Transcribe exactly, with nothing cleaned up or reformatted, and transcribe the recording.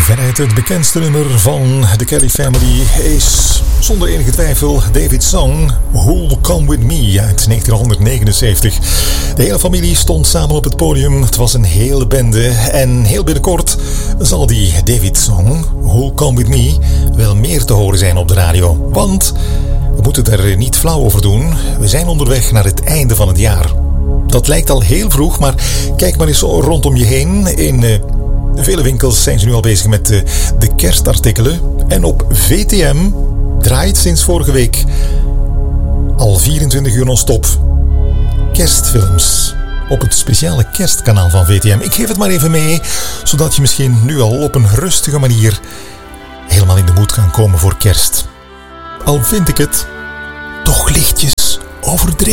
Veruit het bekendste nummer van de Kelly Family is zonder enige twijfel David's Song Who'll Come With Me uit negentien negenenzeventig. De hele familie stond samen op het podium. Het was een hele bende en heel binnenkort zal die David's Song Who'll Come With Me wel meer te horen zijn op de radio. Want we moeten er niet flauw over doen. We zijn onderweg naar het einde van het jaar. Dat lijkt al heel vroeg, maar kijk maar eens rondom je heen. In uh, vele winkels zijn ze nu al bezig met uh, de kerstartikelen. En op V T M draait sinds vorige week al vierentwintig uur non-stop kerstfilms op het speciale kerstkanaal van V T M. Ik geef het maar even mee, zodat je misschien nu al op een rustige manier helemaal in de moed kan komen voor kerst. Al vind ik het toch lichtjes overdreven.